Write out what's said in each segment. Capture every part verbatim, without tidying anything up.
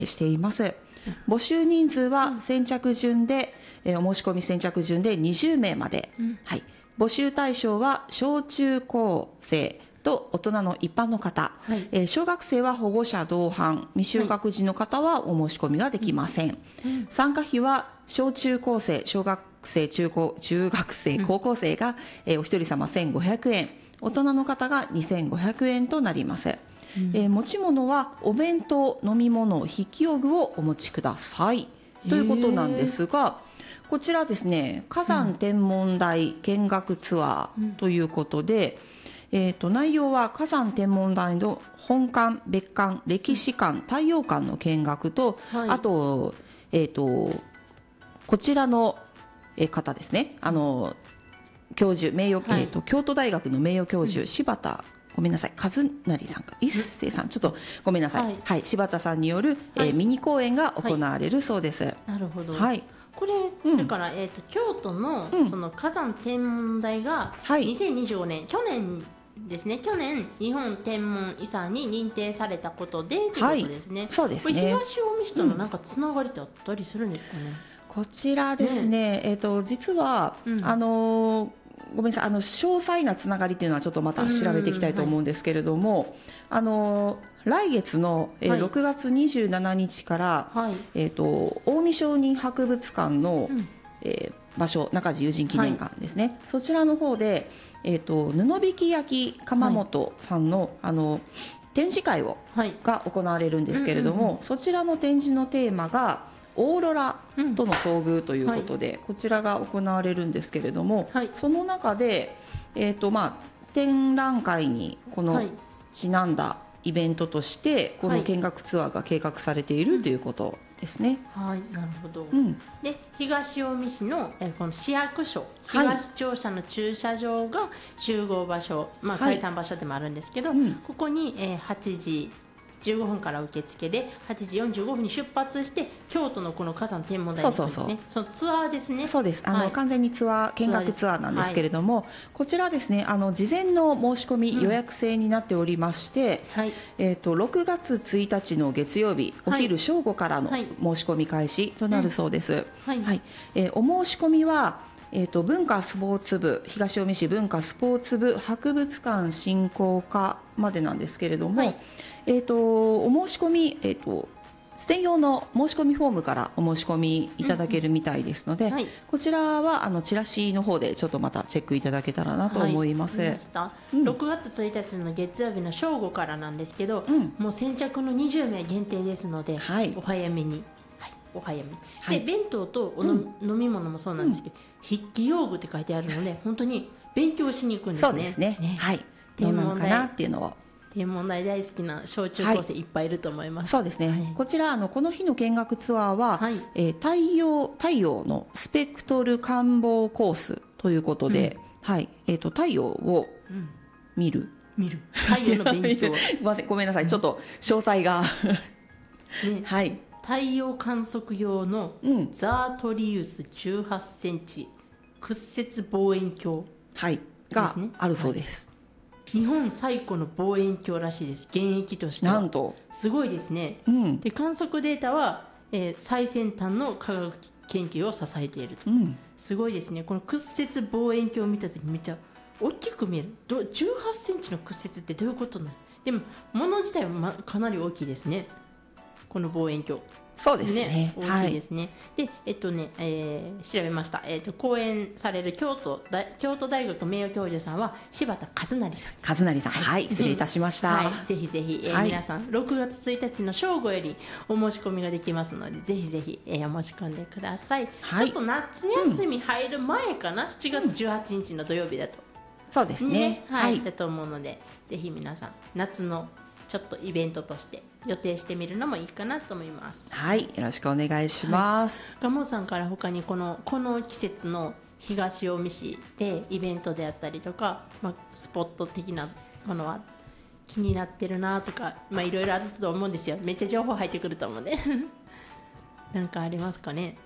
しています。募集人数は先着順で、えー、お申し込み先着順でにじゅうめいまで、うん、はい、募集対象は小中高生と大人の一般の方、はい、えー、小学生は保護者同伴、未就学児の方はお申し込みはできません、はい、うん、参加費は小中高生、小学生、中高、中学生、高校生が、えー、お一人様せんごひゃくえん、大人の方がにせんごひゃくえんとなります。うん、えー、持ち物はお弁当、飲み物、筆記用具をお持ちくださいということなんですが、こちらですね、火山天文台見学ツアーということで、うん、えー、と内容は火山天文台の本館、別館、歴史館、太陽館の見学と、はい、あと、えー、とこちらの方ですね、あの教授、名誉、はい、えー、と京都大学の名誉教授、うん、柴田ごめんなさい、和成さんか一世さん、ちょっとごめんなさい、はい、はい、柴田さんによる、はい、えー、ミニ講演が行われるそうです。はい、 なるほど、 はい、 これ、うん、だから、えー、と京都 の,、うん、その火山天文台がにせんにじゅうごねん、はい、去年ですね、去年日本天文遺産に認定されたことでということですね。 はい、そうですね。 これ東近江市とのなんかつながりってあったりするんですかね。うん、 こちらですね、ね、えー、と実は、うん、あのーごめんなさい、あの詳細なつながりっていうのはちょっとまた調べていきたいと思うんですけれども、はい、あの来月の、えーはい、ろくがつにじゅうしちにちから、はい、えー、と近江商人博物館の、うん、えー、場所、中地友人記念館ですね、はい、そちらの方で、えー、と布引き焼き窯元さんの、はい、あの展示会を、はい、が行われるんですけれども、うんうんうん、そちらの展示のテーマがオーロラとの遭遇ということで、うん、はい、こちらが行われるんですけれども、はい、その中で、えーとまあ、展覧会にこのちなんだイベントとしてこの見学ツアーが計画されているということですね。 はい、なるほど、うん、で東近江市のえこの市役所東庁舎の駐車場が集合場所、まあ、解散場所でもあるんですけど、はい、うん、ここにえはちじじゅうごふんから受付ではちじよんじゅうごふんに出発して京都のこの火山天文台に行くんですね。そうそうそう、そのツアーですね。 そうです、あの、はい、完全にツアー見学ツアーなんですけれども、はい、こちらですね、あの事前の申し込み、うん、予約制になっておりまして、はい、えー、とろくがつついたちの月曜日お昼正午からの申し込み開始となるそうです。はいはい、えー、お申し込みはえー、と文化スポーツ部、東近江市文化スポーツ部博物館振興課までなんですけれども、はい、えー、とお申し込み、えー、と専用の申し込みフォームからお申し込みいただけるみたいですので、うんうん、はい、こちらはあのチラシの方でちょっとまたチェックいただけたらなと思います。はい、 うん、ろくがつついたちの月曜日の正午からなんですけど、うん、もう先着のにじゅうめい限定ですので、はい、お早めに。お早めに、はい、で弁当とおの、うん、飲み物もそうなんですけど、うん、筆記用具って書いてあるので本当に勉強しに行くんですね。 そうですね、ね、はい、どうなのかなっていうのを天文台大好きな小中高生いっぱいいると思います。 はい、そうですね、はい、こちらあのこの日の見学ツアーは、はい、えー、太陽、太陽のスペクトル観望コースということで、うん、はい、えー、と太陽を見る、 うん、見る太陽の勉強ごめんなさい、ちょっと詳細が、ね、はい、 太陽観測用のザートリウスじゅうはちセンチ屈折望遠鏡、 はい、があるそうです。 はい、日本最古の望遠鏡らしいです。現役としてはなんとすごいですね。うん、で観測データは、えー、最先端の科学研究を支えていると、うん、すごいですね。この屈折望遠鏡を見た時めっちゃ大きく見える。どじゅうはちセンチの屈折ってどういうことなの。でも物自体は、ま、かなり大きいですね、この望遠鏡。 そうですね、 ね、大きいですね。はい、で、えっとね、えー、調べました。えっと講演される京都大京都大学名誉教授さんは柴田和成さん。 和成さん、はい、はい、失礼いたしました。 はい、ぜひぜひ、えーはい、皆さんろくがつついたちの正午よりお申し込みができますので、ぜひぜひ、えー、お申し込んでください。はい、ちょっと夏休み入る前かな、うん、しちがつじゅうはちにちの土曜日だと。 そうですね。ね、 はい、はい、だと思うので、ぜひ皆さん夏のちょっとイベントとして予定してみるのもいいかなと思います。 はい、よろしくお願いします。 ガモさんから他にこのこの季節の東近江市でイベントであったりとか、まあ、スポット的なものは気になってるなとか、まあいろいろあると思うんですよ。めっちゃ情報入ってくると思うんでなんかありますかね。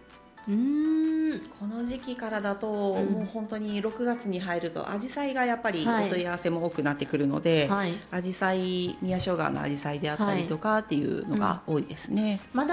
うーんこの時期からだと、うん、もう本当にろくがつに入るとアジサイがやっぱりお問い合わせも多くなってくるので、はい、アジサイ宮小川のアジサイであったりとかっていうのが多いですね、 まだ